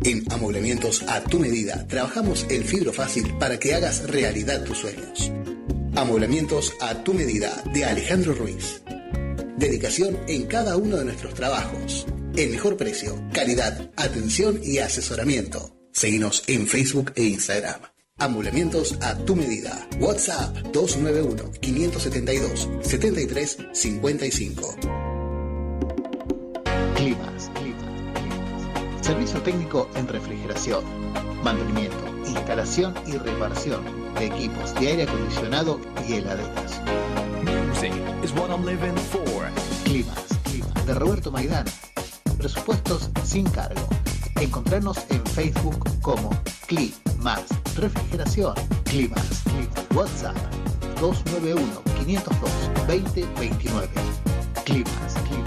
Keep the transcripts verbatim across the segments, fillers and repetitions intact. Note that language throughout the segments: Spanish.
En Amoblamientos a tu medida, trabajamos el fibro fácil para que hagas realidad tus sueños. Amoblamientos a tu medida, de Alejandro Ruiz. Dedicación en cada uno de nuestros trabajos. El mejor precio, calidad, atención y asesoramiento. Seguinos en Facebook e Instagram. Amoblamientos a tu medida. WhatsApp dos nueve uno, cinco siete dos, siete tres cinco cinco. Climas. Servicio técnico en refrigeración, mantenimiento, instalación y reparación de equipos de aire acondicionado y heladeras. Music is what I'm living for. Climas, Climas, de Roberto Maidana. Presupuestos sin cargo. Encontrarnos en Facebook como Climas Refrigeración. Climas, Climas. WhatsApp dos nueve uno, cinco cero dos, veinte veintinueve. Climas, Climas.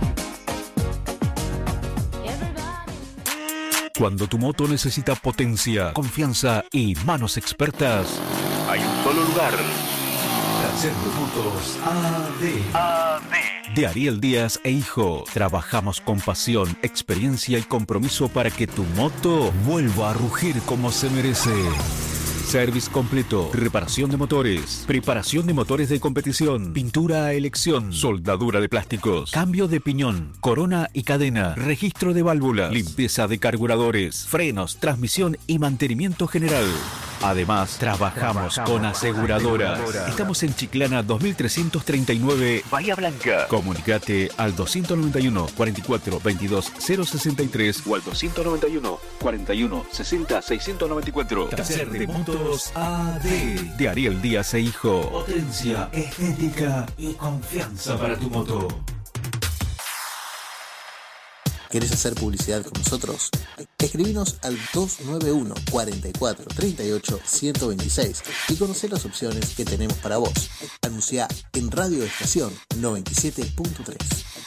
Cuando tu moto necesita potencia, confianza y manos expertas, hay un solo lugar. Taller de Motos A D. A D. De Ariel Díaz e Hijo. Trabajamos con pasión, experiencia y compromiso para que tu moto vuelva a rugir como se merece. Service completo, reparación de motores, preparación de motores de competición, pintura a elección, soldadura de plásticos, cambio de piñón, corona y cadena, registro de válvulas, limpieza de carburadores, frenos, transmisión y mantenimiento general. Además, trabajamos, trabajamos con aseguradoras. Aseguradoras. Estamos en Chiclana dos mil trescientos treinta y nueve, Bahía Blanca. Comunicate al doscientos noventa y uno, cuarenta y cuatro, veintidós, cero sesenta y tres o al doscientos noventa y uno, cuarenta y uno, sesenta, seiscientos noventa y cuatro. Taller de Motos A D. De Ariel Díaz e Hijo. Potencia, estética y confianza para tu moto. ¿Querés hacer publicidad con nosotros? Escribinos al dos nueve uno, cuarenta y cuatro, treinta y ocho, ciento veintiséis y conocé las opciones que tenemos para vos. Anunciá en Radio Estación noventa y siete punto tres.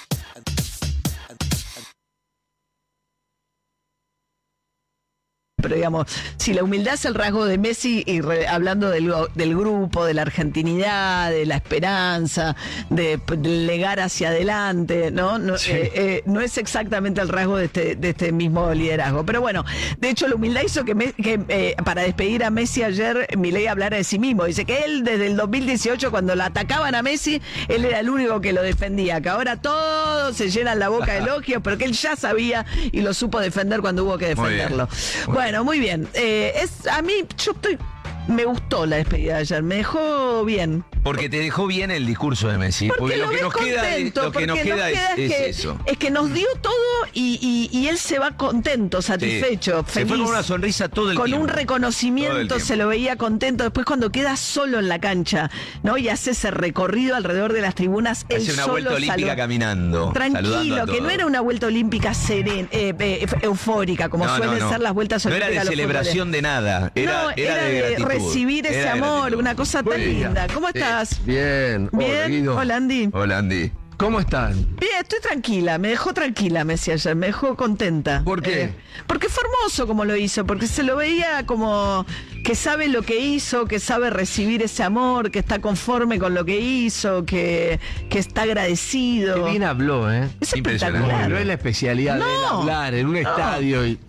Pero digamos, si la humildad es el rasgo de Messi, y re, hablando del, del grupo, de la argentinidad, de la esperanza, de, de legar hacia adelante, ¿no? No, sí. eh, eh, no es exactamente el rasgo de este, de este mismo liderazgo. Pero bueno, de hecho la humildad hizo que, me, que eh, para despedir a Messi ayer, Milei hablara de sí mismo. Dice que él desde el dos mil dieciocho, cuando lo atacaban a Messi, él era el único que lo defendía, que ahora todos se llenan la boca de elogios, pero que él ya sabía y lo supo defender cuando hubo que defenderlo. Muy bueno, Bueno, muy bien. Eh, es, a mí, yo estoy... Me gustó la despedida de ayer, me dejó bien. Porque te dejó bien el discurso de Messi. Porque, porque lo, lo que nos contento, queda, es, lo que nos queda, nos queda es, es, es que, eso. Es que nos dio todo y, y, y él se va contento, satisfecho, sí. feliz. Se fue con una sonrisa todo el con tiempo. Con un reconocimiento, se lo veía contento. Después cuando queda solo en la cancha, ¿no? Y hace ese recorrido alrededor de las tribunas, él hace una solo vuelta olímpica salud. Tranquilo, Tranquilo, que no era una vuelta olímpica serena, eh, eh, eufórica, como no, suelen no, no. ser las vueltas olímpicas. No era de celebración de nada, era, no, era, era de, de recibir ese era amor, una cosa tan linda. ¿Cómo estás? Sí. Bien. Bien. Hola, Guido. Hola, Andy. Hola, Andy. ¿Cómo están? Bien, estoy tranquila, me dejó tranquila Messi ayer, me dejó contenta. ¿Por qué? Eh, porque fue hermoso como lo hizo, porque se lo veía como que sabe lo que hizo, que sabe recibir ese amor, que está conforme con lo que hizo, que, que está agradecido. Qué bien habló, ¿eh? Es espectacular. No es la especialidad no, de él hablar en un no. estadio y...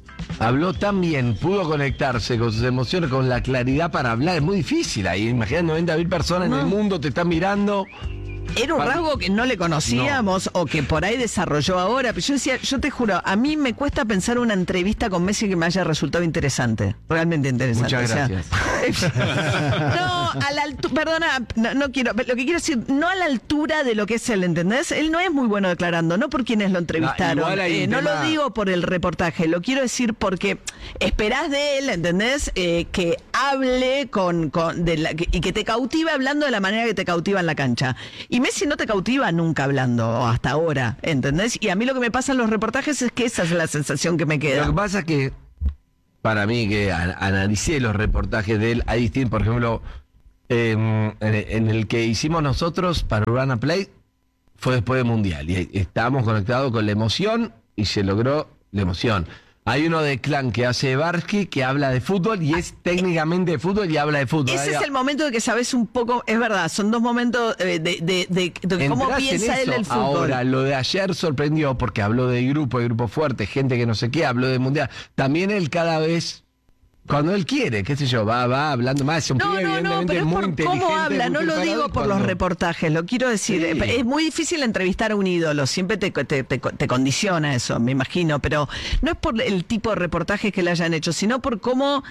Habló tan bien, pudo conectarse con sus emociones, con la claridad para hablar. Es muy difícil ahí. Imagínate, noventa mil personas no. en el mundo te están mirando. Era un rasgo que no le conocíamos no. o que por ahí desarrolló ahora. Pero yo decía, yo te juro, a mí me cuesta pensar una entrevista con Messi que me haya resultado interesante. Realmente interesante. Muchas gracias. O sea, no, a la altura, perdona, no, no quiero, lo que quiero decir, no a la altura de lo que es él, ¿entendés? Él no es muy bueno declarando, no por quienes lo entrevistaron. No, eh, no tema... lo digo por el reportaje, lo quiero decir porque esperás de él, ¿entendés? Eh, que hable con, con de la, que, y que te cautive hablando de la manera que te cautiva en la cancha. Y Messi no te cautiva nunca hablando, hasta ahora, ¿entendés? Y a mí lo que me pasa en los reportajes es que esa es la sensación que me queda. Lo que pasa es que, para mí, que a, analicé los reportajes de él, hay distintos, por ejemplo, eh, en, en el que hicimos nosotros para Urbana Play, fue después del Mundial, y estábamos conectados con la emoción, y se logró la emoción. Hay uno de Clan que hace Barsky, que habla de fútbol y es técnicamente de fútbol y habla de fútbol. Ese Ahí es va. el momento de que sabes un poco, es verdad, son dos momentos eh, de, de, de, de cómo Entrás piensa en él eso. el fútbol. Ahora, lo de ayer sorprendió porque habló de grupo, de grupo fuerte, gente que no sé qué, habló de mundial. También él cada vez, cuando él quiere, qué sé yo, va, va hablando más. Es un No, pibe, no, no, evidentemente, pero es muy por inteligente, cómo habla, muy no lo preparado, digo y por los cuando- reportajes, lo quiero decir. Sí. Es muy difícil entrevistar a un ídolo, siempre te, te, te, te condiciona eso, me imagino, pero no es por el tipo de reportajes que le hayan hecho, sino por cómo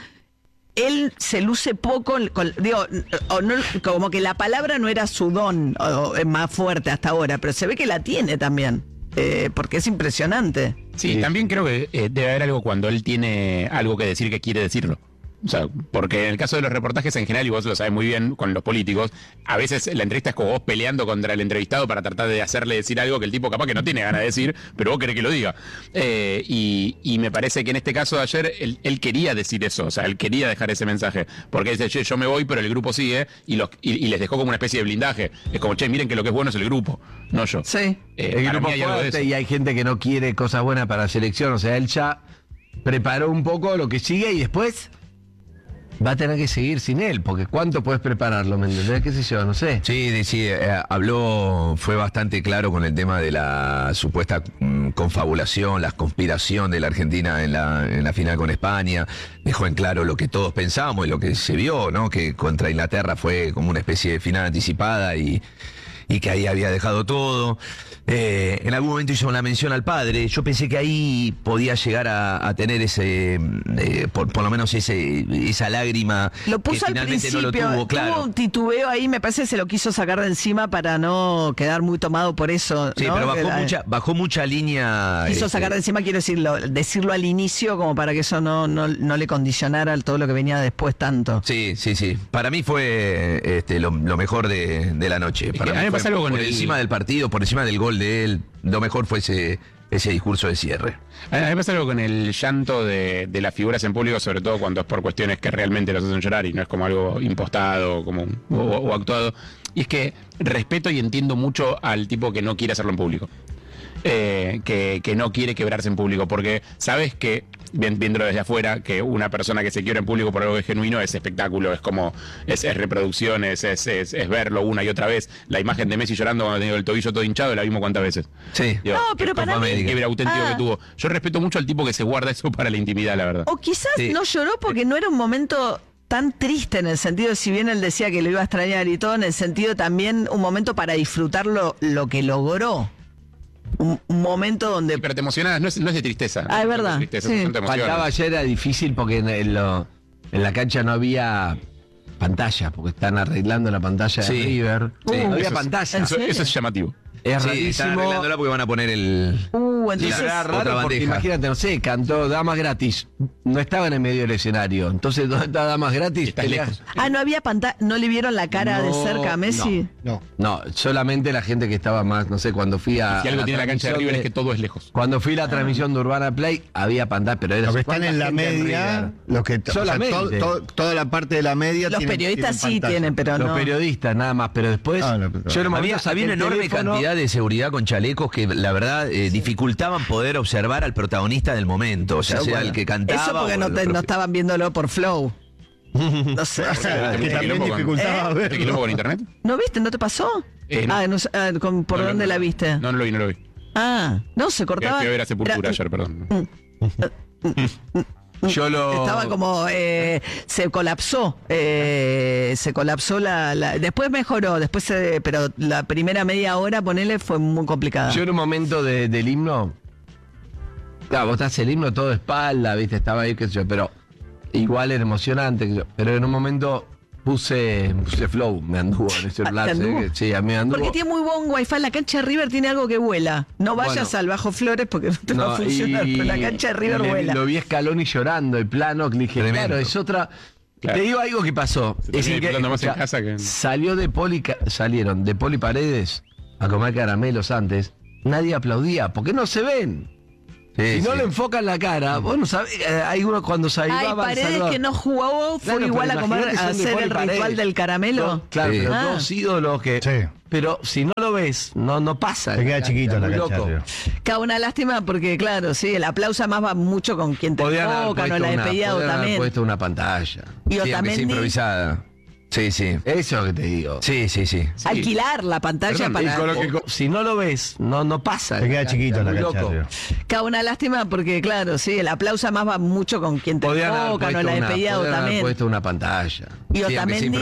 él se luce poco, con, digo, o no, como que la palabra no era su don, o, es más fuerte hasta ahora, pero se ve que la tiene también, eh, porque es impresionante. Sí, Sí. también creo que eh, debe haber algo cuando él tiene algo que decir que quiere decirlo. O sea, porque en el caso de los reportajes en general, y vos lo sabés muy bien con los políticos, a veces la entrevista es como vos peleando contra el entrevistado para tratar de hacerle decir algo que el tipo capaz que no tiene ganas de decir, pero vos querés que lo diga. Eh, y, y me parece que en este caso de ayer, él, él quería decir eso, o sea, él quería dejar ese mensaje, porque dice, che, yo me voy, pero el grupo sigue, y, los, y, y les dejó como una especie de blindaje. Es como, che, miren que lo que es bueno es el grupo, no yo. Sí. Eh, El para grupo mí hay algo de fuerte eso. y hay gente que no quiere cosas buenas para la selección. O sea, él ya preparó un poco lo que sigue y después va a tener que seguir sin él, porque ¿cuánto puedes prepararlo? ¿Me entendés? ¿Qué sé yo? No sé. Sí, de- sí, eh, habló, fue bastante claro con el tema de la supuesta mm, confabulación, la conspiración de la Argentina en la, en la final con España. Dejó en claro lo que todos pensábamos y lo que se vio, ¿no? Que contra Inglaterra fue como una especie de final anticipada y, y que ahí había dejado todo. Eh, en algún momento hizo una mención al padre. Yo pensé que ahí podía llegar a, a tener ese, eh, por, por lo menos ese, esa lágrima. Lo puso que al finalmente principio, no lo tuvo, claro. tuvo un titubeo ahí, me parece que se lo quiso sacar de encima para no quedar muy tomado por eso. Sí, ¿no? pero bajó Que la- mucha, bajó mucha línea. Quiso este, sacar de encima, quiero decirlo, decirlo al inicio como para que eso no, no, no le condicionara todo lo que venía después tanto. Sí, sí, sí. Para mí fue este, lo, lo mejor de, de la noche. Para que a mí me fue pasa algo con por el- encima del partido, por encima del gol de él. Lo mejor fue ese, ese discurso de cierre. A mí me pasa algo con el llanto de, de las figuras en público, sobre todo cuando es por cuestiones que realmente los hacen llorar y no es como algo impostado como, o, o actuado. Y es que respeto y entiendo mucho al tipo que no quiere hacerlo en público. Eh, que, que no quiere quebrarse en público, porque sabes que, bien, viéndolo desde afuera, que una persona que se quiebra en público por algo que es genuino es espectáculo, es como, es, es reproducciones, es, es, es verlo una y otra vez. La imagen de Messi llorando cuando tenía el tobillo todo hinchado, la vimos cuántas veces. Sí. Digo, No, pero que para Copa mí- América, quiebre auténtico Ah. que tuvo. Yo respeto mucho al tipo que se guarda eso para la intimidad, la verdad. O quizás Sí. no lloró porque no era un momento tan triste en el sentido, si bien él decía que lo iba a extrañar y todo, en el sentido también un momento para disfrutar lo, lo que logró. Un, un momento donde... Sí, pero te emocionas, no es, no es de tristeza. Ah, es no verdad, de tristeza, sí. son te emociones. Faltaba ayer, era difícil porque en, en lo- en la cancha no había pantalla, porque están arreglando la pantalla Sí. de River. Sí. No había Eso es- pantalla. ¿En Eso, serio? eso es llamativo. Es Sí, rarísimo. están arreglándola porque van a poner el. Uh, Sí, entonces... pero era otra raro porque bandeja. imagínate, no sé, cantó Damas Gratis. No estaba en el medio del escenario. Entonces, ¿dónde está Damas Gratis? Estás Tenías- lejos. Ah, no había pantalla, no le vieron la cara de No, cerca a Messi. No, no, solamente la gente que estaba más, no sé, cuando fui a. Si algo a tiene la cancha de transmisión River es que todo es lejos. Cuando fui a la transmisión de Urbana Play, había pantalla, pero era Los que están ¿cuánta en la gente en media, River? los que, o sea, Solamente. todo- todo- toda la parte de la media. Los tienen- periodistas sí pantalla. tienen, pero Los no. periodistas nada más, pero después Ah, no, pero- yo en un momento Había, saqué había una el enorme teléfono. cantidad de seguridad con chalecos que la verdad eh, dificultaban poder observar al protagonista del momento. O sea, Eso, sea bueno. el que cantaba. Eso porque o no, el te- no profe- estaban viéndolo por Flow. No sé. o sea, que ¿Este también quilombo con- dificultaba ¿Eh? verlo. ¿Este quilombo con internet? ¿No viste? ¿No te pasó? Eh, no. Ah, no sé, ah, con- ¿por No, no, dónde no, la no. viste? No, no lo vi, no lo vi. Ah, no, se Fui a cortaba. fui a ver a Sepultura Era- ayer, perdón. Yo lo. Estaba como, eh, se colapsó, eh, se colapsó la, la- después mejoró, después se, pero la primera media hora, ponele, fue muy complicada. Yo en un momento de- del himno. Claro, vos estás el himno todo de espalda, viste, estaba ahí, qué sé yo, pero igual era emocionante, qué sé yo, pero en un momento puse, puse flow, me anduvo en el celular. ¿Te sé anduvo? que- sí, a mí me anduvo. Porque tiene muy buen wifi, la cancha de River tiene algo que vuela. No vayas Bueno. al Bajo Flores porque no te va a No, funcionar, y- pero la cancha de River le- vuela. Lo vi a Scaloni llorando, el plano, que le dije, Tremendo. claro, es otra. Claro. Te digo algo que pasó. Se termina Es increíble, disfrutando más en escuchá, casa que- Salió de Poli, Ca- salieron de Poli Paredes a comer caramelos antes. Nadie aplaudía, porque no se ven. Sí, Si no sí. le enfocan la cara, vos no sabés, eh, hay uno cuando Hay salivaba. Paredes que no jugó, fue Claro, igual pero a comer, imagínate, a son de hacer Poli el Paredes. ritual del caramelo. Dos- claro, Sí. pero Ah. dos ídolos que. Sí. Pero si no lo ves, no, no pasa. Se queda chiquito en la Muy cancha. loco. Río. Cada una lástima porque, claro, sí, el aplauso más va mucho con quien te Podrían haber toca, no puesto la una- despedida podrían haber también. puesto una pantalla. Y Sí, aunque sea Otamendi, improvisada. Sí, sí. Eso es lo que te digo. Sí, sí, sí. alquilar la pantalla Perdón, Y para... con lo que co- si no lo ves, no, no pasa. Se queda chiquito en la Muy cancha. loco. Río. Cada una lástima porque, claro, sí, el aplauso más va mucho con quien te Podrían haber toca, no puesto la una- despedida podrían haber también. puesto una pantalla. Y Sí, aunque sea Otamendi